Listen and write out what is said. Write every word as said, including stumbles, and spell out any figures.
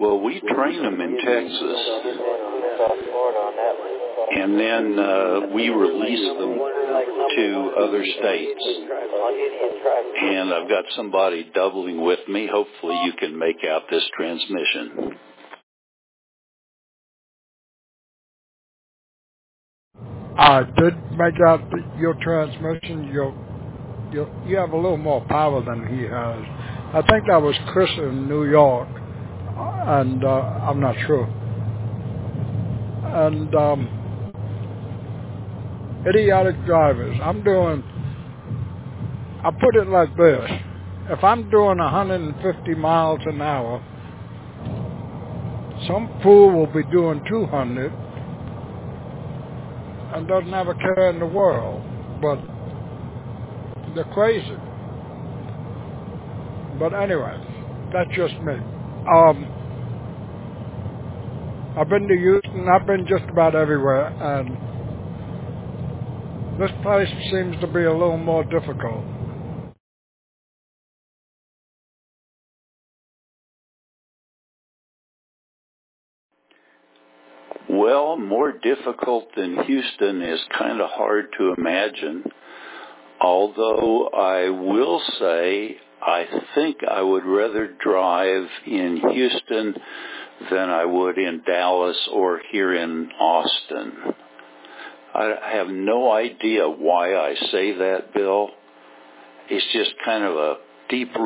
Well, we train them in Texas, and then uh, we release them to other states. And I've got somebody doubling with me. Hopefully you can make out this transmission. I did make out the, your transmission. You you you have a little more power than he has. I think that was Chris in New York, and uh, I'm not sure. And um, idiotic drivers. I'm doing. I put it like this: if I'm doing one hundred fifty miles an hour, some fool will be doing two hundred and doesn't have a care in the world. But they're crazy. But anyway, that's just me. Um, I've been to Houston. I've been just about everywhere, and this place seems to be a little more difficult. Well, more difficult than Houston is kind of hard to imagine, although I will say I think I would rather drive in Houston than I would in Dallas or here in Austin. I have no idea why I say that, Bill. It's just kind of a deep